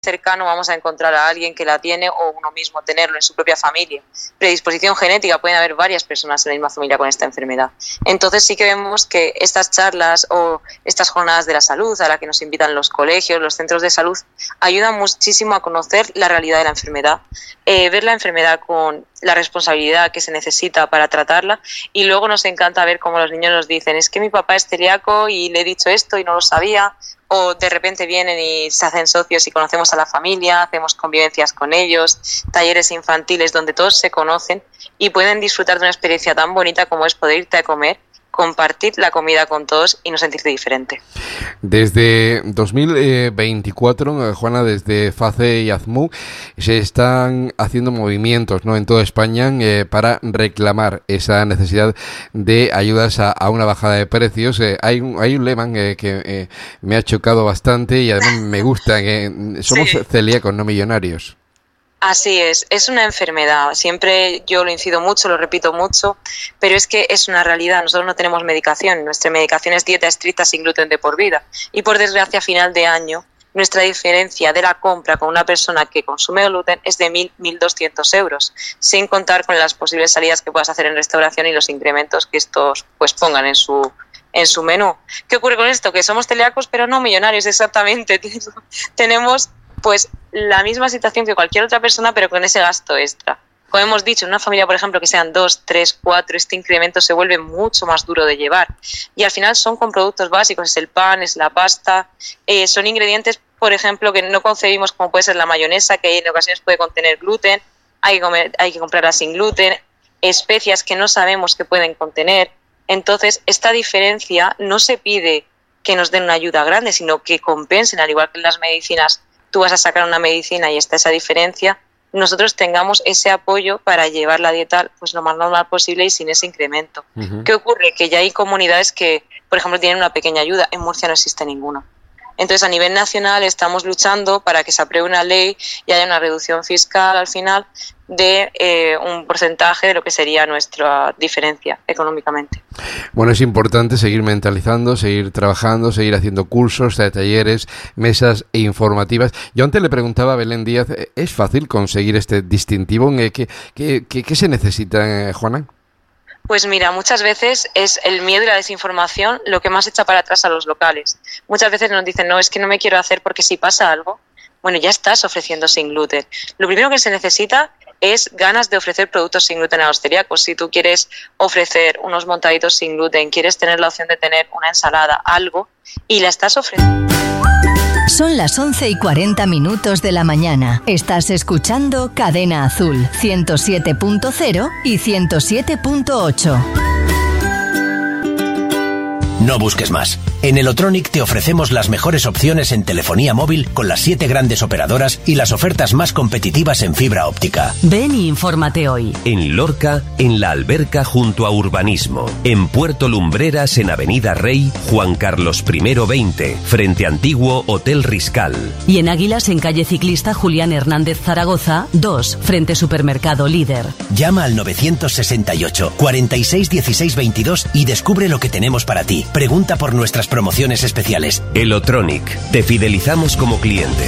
cercano vamos a encontrar a alguien que la tiene o uno mismo tenerlo en su propia familia. Predisposición genética, pueden haber varias personas en la misma familia con esta enfermedad. Entonces sí que vemos que estas charlas o estas jornadas de la salud a las que nos invitan los colegios, los centros de salud, ayudan muchísimo a conocer la realidad de la enfermedad, ver la enfermedad con la responsabilidad que se necesita para tratarla, y luego nos encanta ver cómo los niños nos dicen: es que mi papá es celíaco y le he dicho esto y no lo sabía. O de repente vienen y se hacen socios y conocemos a la familia, hacemos convivencias con ellos, talleres infantiles donde todos se conocen y pueden disfrutar de una experiencia tan bonita como es poder irte a comer, compartir la comida con todos y no sentirte diferente. Desde 2024, Juana, desde FACE y AZMU se están haciendo movimientos, ¿no?, en toda España para reclamar esa necesidad de ayudas a una bajada de precios. Hay un lema que me ha chocado bastante y además me gusta, que somos celíacos, no millonarios. Así es una enfermedad, siempre yo lo incido mucho, lo repito mucho, pero es que es una realidad. Nosotros no tenemos medicación, nuestra medicación es dieta estricta sin gluten de por vida, y por desgracia a final de año nuestra diferencia de la compra con una persona que consume gluten es de 1.200 euros, sin contar con las posibles salidas que puedas hacer en restauración y los incrementos que estos pues pongan en su menú. ¿Qué ocurre con esto? Que somos celíacos pero no millonarios, exactamente. Tenemos pues la misma situación que cualquier otra persona, pero con ese gasto extra. Como hemos dicho, en una familia, por ejemplo, que sean 2, 3, 4, este incremento se vuelve mucho más duro de llevar. Y al final son con productos básicos, es el pan, es la pasta, son ingredientes, por ejemplo, que no concebimos, como puede ser la mayonesa, que en ocasiones puede contener gluten, hay que comprarla sin gluten, especias que no sabemos que pueden contener. Entonces, esta diferencia no se pide que nos den una ayuda grande, sino que compensen, al igual que en las medicinas. Tú vas a sacar una medicina y está esa diferencia, nosotros tengamos ese apoyo para llevar la dieta pues lo más normal posible y sin ese incremento. Uh-huh. ¿Qué ocurre? Que ya hay comunidades que, por ejemplo, tienen una pequeña ayuda. En Murcia no existe ninguna. Entonces, a nivel nacional estamos luchando para que se apruebe una ley y haya una reducción fiscal al final de un porcentaje de lo que sería nuestra diferencia económicamente. Bueno, es importante seguir mentalizando, seguir trabajando, seguir haciendo cursos, talleres, mesas informativas. Yo antes le preguntaba a Belén Díaz, ¿es fácil conseguir este distintivo? ¿Qué se necesita, Juana? Pues mira, muchas veces es el miedo y la desinformación lo que más echa para atrás a los locales. Muchas veces nos dicen, no, es que no me quiero hacer porque si pasa algo, bueno, ya estás ofreciendo sin gluten. Lo primero que se necesita es ganas de ofrecer productos sin gluten a los celíacos. Si tú quieres ofrecer unos montaditos sin gluten, quieres tener la opción de tener una ensalada, algo, y la estás ofreciendo. Son las 11:40 de la mañana. Estás escuchando Cadena Azul, 107.0 y 107.8. No busques más. En Elotronic te ofrecemos las mejores opciones en telefonía móvil con las 7 grandes operadoras y las ofertas más competitivas en fibra óptica. Ven y infórmate hoy. En Lorca, en La Alberca junto a Urbanismo. En Puerto Lumbreras, en Avenida Rey, Juan Carlos I 20, frente Antiguo Hotel Riscal. Y en Águilas, en calle Ciclista Julián Hernández Zaragoza, 2, frente Supermercado Líder. Llama al 968 46 16 22 y descubre lo que tenemos para ti. Pregunta por nuestras promociones especiales. Elotronic, te fidelizamos como cliente.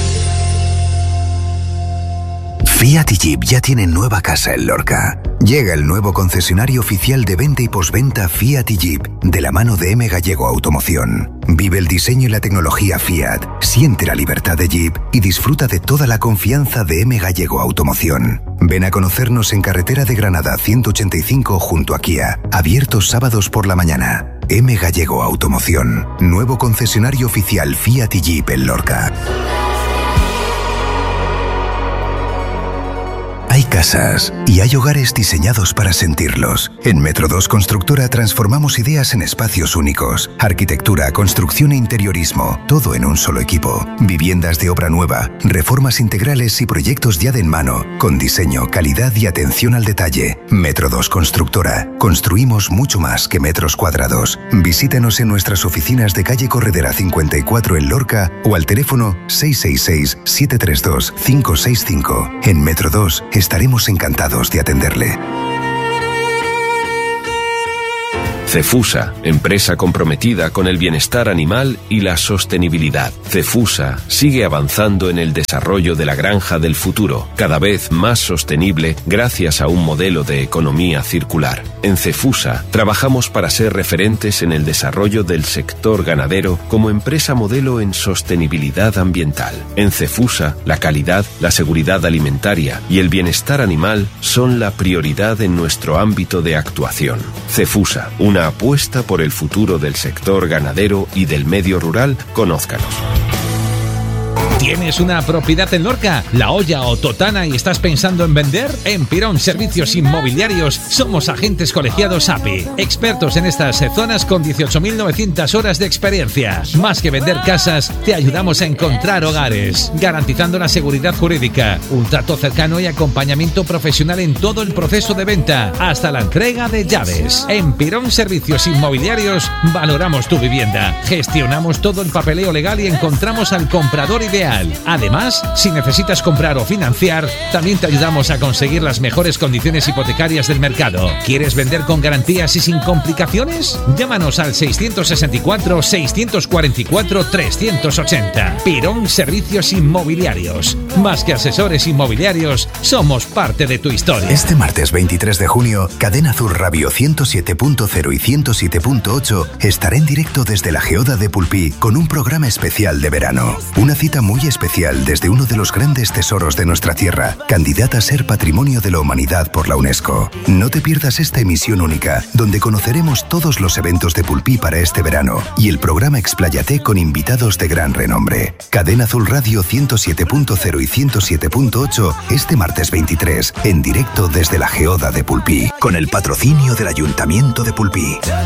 Fiat y Jeep ya tienen nueva casa en Lorca. Llega el nuevo concesionario oficial de venta y postventa Fiat y Jeep, de la mano de M. Gallego Automoción. Vive el diseño y la tecnología Fiat, siente la libertad de Jeep y disfruta de toda la confianza de M. Gallego Automoción. Ven a conocernos en carretera de Granada 185 junto a Kia, abiertos sábados por la mañana. M. Gallego Automoción, nuevo concesionario oficial Fiat y Jeep en Lorca. Hay casas y hay hogares diseñados para sentirlos. En Metro 2 Constructora transformamos ideas en espacios únicos. Arquitectura, construcción e interiorismo, todo en un solo equipo. Viviendas de obra nueva, reformas integrales y proyectos ya de en mano, con diseño, calidad y atención al detalle. Metro 2 Constructora. Construimos mucho más que metros cuadrados. Visítanos en nuestras oficinas de calle Corredera 54 en Lorca o al teléfono 666-732-565. En Metro 2 estaremos encantados de atenderle. Cefusa, empresa comprometida con el bienestar animal y la sostenibilidad. Cefusa sigue avanzando en el desarrollo de la granja del futuro, cada vez más sostenible gracias a un modelo de economía circular. En Cefusa trabajamos para ser referentes en el desarrollo del sector ganadero como empresa modelo en sostenibilidad ambiental. En Cefusa, la calidad, la seguridad alimentaria y el bienestar animal son la prioridad en nuestro ámbito de actuación. Cefusa, una apuesta por el futuro del sector ganadero y del medio rural. Conózcanos. ¿Tienes una propiedad en Lorca, La Hoya o Totana y estás pensando en vender? En Pirón Servicios Inmobiliarios somos agentes colegiados API, expertos en estas zonas con 18.900 horas de experiencia. Más que vender casas, te ayudamos a encontrar hogares, garantizando la seguridad jurídica, un trato cercano y acompañamiento profesional en todo el proceso de venta, hasta la entrega de llaves. En Pirón Servicios Inmobiliarios valoramos tu vivienda, gestionamos todo el papeleo legal y encontramos al comprador ideal. Además, si necesitas comprar o financiar, también te ayudamos a conseguir las mejores condiciones hipotecarias del mercado. ¿Quieres vender con garantías y sin complicaciones? Llámanos al 664-644-380. Pirón Servicios Inmobiliarios. Más que asesores inmobiliarios, somos parte de tu historia. Este martes 23 de junio, Cadena Sur Radio 107.0 y 107.8 estará en directo desde la Geoda de Pulpí con un programa especial de verano. Una cita muy especial desde uno de los grandes tesoros de nuestra tierra, candidata a ser Patrimonio de la Humanidad por la UNESCO. No te pierdas esta emisión única, donde conoceremos todos los eventos de Pulpí para este verano y el programa Expláyate con invitados de gran renombre. Cadena Azul Radio 107.0 y 107.8 este martes 23, en directo desde la Geoda de Pulpí, con el patrocinio del Ayuntamiento de Pulpí.